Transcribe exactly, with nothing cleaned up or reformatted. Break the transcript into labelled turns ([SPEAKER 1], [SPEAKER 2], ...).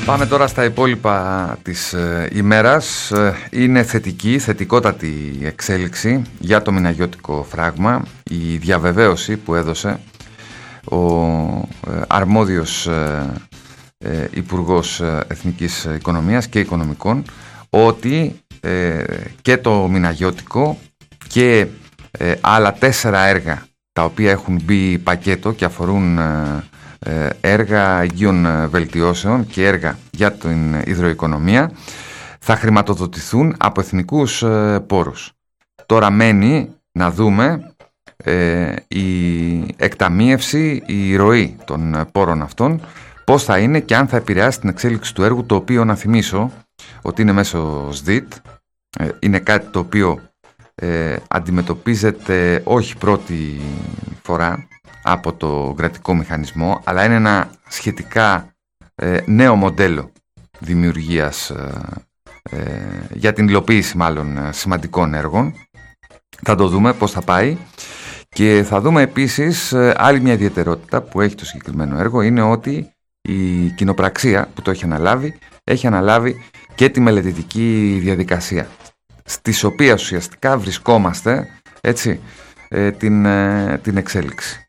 [SPEAKER 1] Πάμε τώρα στα υπόλοιπα της ε, ημέρας. Είναι θετική, θετικότατη εξέλιξη για το μηναγιώτικο φράγμα. Η διαβεβαίωση που έδωσε ο ε, αρμόδιος ε, ε, Υπουργός Εθνικής Οικονομίας και Οικονομικών ότι ε, και το μηναγιώτικο και ε, άλλα τέσσερα έργα τα οποία έχουν μπει πακέτο και αφορούν ε, έργα αγίων βελτιώσεων και έργα για την υδροοικονομία θα χρηματοδοτηθούν από εθνικούς πόρους. Τώρα μένει να δούμε ε, η εκταμείευση, η ροή των πόρων αυτών, πώς θα είναι και αν θα επηρεάσει την εξέλιξη του έργου, το οποίο να θυμίσω ότι είναι μέσω ΣΔΙΤ, ε, είναι κάτι το οποίο ε, αντιμετωπίζεται όχι πρώτη φορά από το κρατικό μηχανισμό, αλλά είναι ένα σχετικά ε, νέο μοντέλο δημιουργίας ε, ε, για την υλοποίηση μάλλον σημαντικών έργων. Θα το δούμε πώς θα πάει και θα δούμε επίσης ε, άλλη μια ιδιαιτερότητα που έχει το συγκεκριμένο έργο, είναι ότι η κοινοπραξία που το έχει αναλάβει έχει αναλάβει και τη μελετητική διαδικασία, στις οποίες ουσιαστικά βρισκόμαστε, έτσι, ε, την, ε, την εξέλιξη.